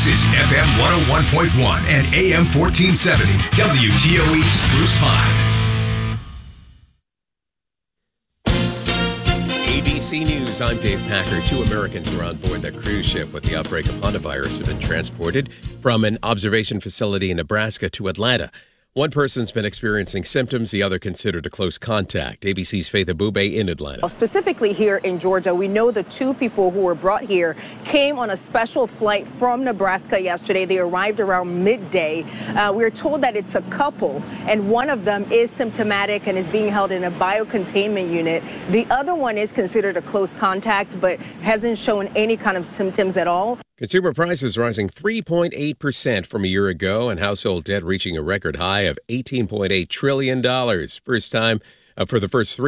This is FM 101.1 and AM 1470. WTOE Spruce Pine. ABC News, I'm Dave Packer. 2 Americans who were on board the cruise ship with the outbreak of hantavirus have been transported from an observation facility in Nebraska to Atlanta. One person's been experiencing symptoms, the other considered a close contact. ABC's Faith Abube in Atlanta. Specifically here in Georgia, we know the 2 people who were brought here came on a special flight from Nebraska yesterday. They arrived around midday. We're told that it's a couple, and one of them is symptomatic and is being held in a biocontainment unit. The other one is considered a close contact, but hasn't shown any kind of symptoms at all. Consumer prices rising 3.8% from a year ago, and household debt reaching a record high of $18.8 trillion. First time for the first 3